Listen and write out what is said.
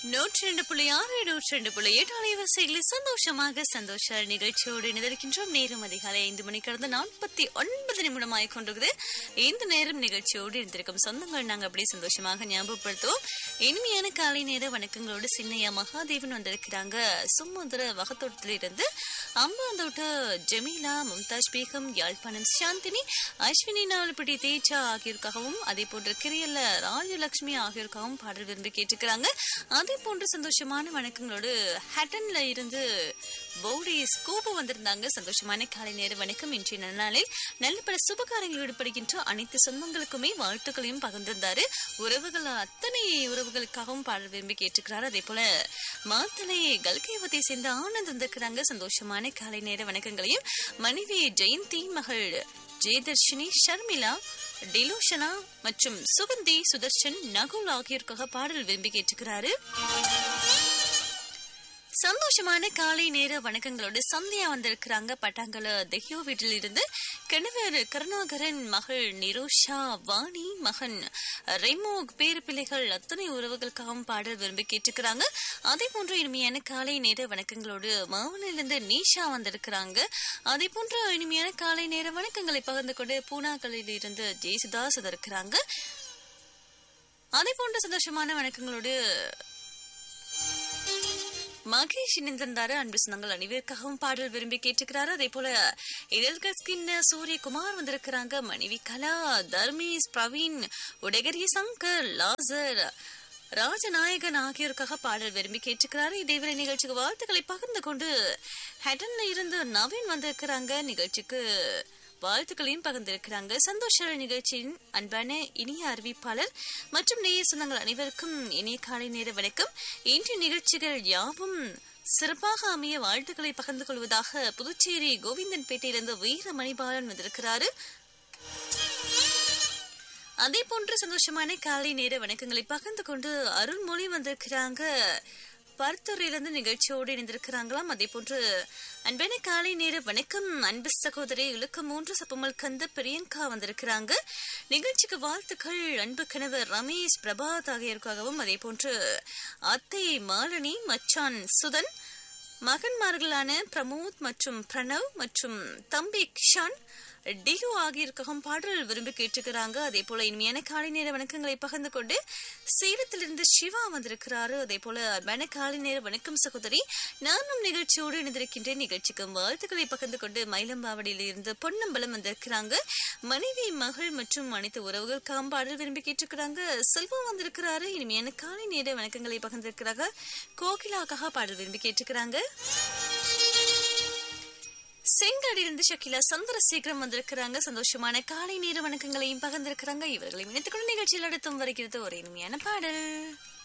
102.6 102.8 அலைவரிசைகளில் சந்தோஷ நிகழ்ச்சியோடு இணைந்திருக்கின்றோம். நேரம் அதிகாலை 5 மணி கடந்து 49 நிமிடமாய் கொண்டிருக்குது. இந்த நேரம் நிகழ்ச்சியோடு இருந்திருக்கும் சொந்தங்கள் நாங்கள் அப்படியே சந்தோஷமாக ஞாபகப்படுத்துவோம். இனிமையான காலை நேர வணக்கங்களோடு சின்னையா மகாதேவன் வந்திருக்கிறாங்க. சுமந்திர வகத்தோட்டத்தில் இருந்து அம்பாந்தோட்ட ஜமீலா, மும்தாஜ் பேகம், யாழ்ப்பாணம் சாந்தினி, அஸ்வினி நாவல்பட்டி தேஜா ஆகியோருக்காகவும், அதே போன்ற கிரியல்ல ராஜலட்சுமி ஆகியோருக்காகவும் பாடல் விரும்பி கேட்டுக்கிறாங்க. அதே போன்ற சந்தோஷமான வணக்கங்களோடு ஹட்டன்ல இருந்து பவுடி ஸ்கூப் வந்திருந்தாங்க. சந்தோஷமான காலை நேர வணக்கம். இன்றைய நன்னாளில் நல்ல பல சுபகாரங்களில் ஈடுபடுகின்ற அனைத்து சொந்தங்களுக்குமே வாழ்த்துக்களையும் பகிர்ந்திருந்தாரு. அத்தனை உறவுகளுக்காகவும் பாடல் விரும்பி கேட்டுக்கிறாரு. அதே போல மாத்தலை கல்கேவத்தை சேர்ந்த ஆனந்த் வந்திருக்கிறாங்க. சந்தோஷமான காலை நேர வணக்கங்களையும் மனைவி ஜெயந்தி, மகள் ஜெயதர்ஷினி, ஷர்மிளா, டிலோஷனா மற்றும் சுகந்தி, சுதர்ஷன், நகுல் ஆகியோருக்காக பாடல் விரும்பி கேட்டுக்கிறாரு. சந்தோஷமான காலை நேர வணக்கங்களோடு சந்தியா வந்திருக்கிறாங்க. பட்டாங்கல தெஹியோ வீட்டில் இருந்து கணவர் கருணாகரன், மகள் நிரோஷா, வாணி, மகன் ரெமோக், பேரு பிள்ளைகள் அத்தனை உறவுகளுக்காகவும் பாடல் விரும்பி கேட்டுக்கிறாங்க. அதே போன்ற இனிமையான காலை நேர வணக்கங்களோடு மாவனிலிருந்து நீஷா வந்திருக்கிறாங்க. அதே போன்ற இனிமையான காலை நேர வணக்கங்களை பகிர்ந்து கொண்டு பூனாக்களில் இருந்து ஜெயசுதாஸ் இருக்கிறாங்க. அதே போன்ற சந்தோஷமான வணக்கங்களோடு மகேஷ் இணைந்திருந்தாரு. அன்பு சொந்தங்கள் அனைவருக்காகவும் பாடல் விரும்பி கேட்டுக்கிறாரு. அதே போல இதழ்கின் சூரியகுமார் வந்திருக்கிறாங்க. மனைவி கலா, தர்மேஷ், பிரவீன், உடகரிய சங்கர், லாசர், ராஜநாயகன் ஆகியோருக்காக பாடல் விரும்பி கேட்டுக்கிறாரு. இதேவேளை நிகழ்ச்சிக்கு வாழ்த்துக்களை பகிர்ந்து கொண்டு ஹட்டன்ல இருந்து நவீன் வந்திருக்கிறாங்க. நிகழ்ச்சிக்கு வாழ்த்துக்களையும் பகிர்ந்திருக்கிறாங்க. சந்தோஷ நிகழ்ச்சியின் அன்பான இனிய அறிவிப்பாளர் மற்றும் நேய சொந்தங்கள் அனைவருக்கும் இனிய காலை நேர வணக்கம். இன்றைய நிகழ்ச்சிகள் யாவும் சிறப்பாக அமைய வாழ்த்துக்களை பகிர்ந்து கொள்வதாக புதுச்சேரி கோவிந்தன்பேட்டையிலிருந்து வீர மணிபாலன் வந்திருக்கிறாரு. அதே போன்று சந்தோஷமான காலை நேர வணக்கங்களை பகிர்ந்து கொண்டு அருள்மொழி வந்திருக்கிறாங்க. பருத்தூரிலிருந்து நிகழ்ச்சியோடு இணைந்திருக்கிறாங்களாம். அதே போன்று அன்பான காலை நேர வணக்கம் அன்பு சகோதரி இழுக்கு 3 சப்பமல் கந்த பிரியங்கா வந்திருக்கிறாங்க. நிகழ்ச்சிக்கு வாழ்த்துக்கள். அன்பு கணவர் ரமேஷ், பிரபாத் ஆகியோருக்காகவும், அதே போன்று அத்தை மாலினி, மச்சான் சுதன், மகன்மார்களான பிரமோத் மற்றும் பிரணவ் மற்றும் தம்பி கிஷான், டியோ ஆகியோருக்காகவும் பாடல் விரும்பி கேட்டுக்கிறாங்க. அதே போல இனிமையான காலை நேர வணக்கங்களை பகிர்ந்து கொண்டு சேலத்திலிருந்து சிவா வந்திருக்கிறாரு. அதே போல அன்பான காலை நேர வணக்கம் சகோதரி, நானும் நிகழ்ச்சியோடு இணைந்திருக்கின்றேன். நிகழ்ச்சிக்கு வாழ்த்துக்களை பகிர்ந்து கொண்டு மயிலம்பாவடியில் இருந்து பொன்னம்பலம் வந்திருக்கிறாங்க. மனைவி, மகள் மற்றும் அனைத்து உறவுகளுக்காகவும் பாடல் விரும்பி கேட்டுக்கிறாங்க. செல்வம் வந்திருக்கிறாரு. இனிமையான காலை நேர வணக்கங்களை பகிர்ந்திருக்கிறாங்க. கோகிலாக்காக பாடல் விரும்பி கேட்டுக்கிறாங்க. செங்கடிலிருந்து ஷக்கிலா சந்திரசேகரம் வந்திருக்கிறாங்க. சந்தோஷமான காலை நேர வணக்கங்களையும் பகிர்ந்திருக்கிறாங்க. இவர்களையும் இணைத்துக்கொண்டு நிகழ்ச்சியில் அடுத்தும் வருகிறது ஒரு இனிமையான பாடல்.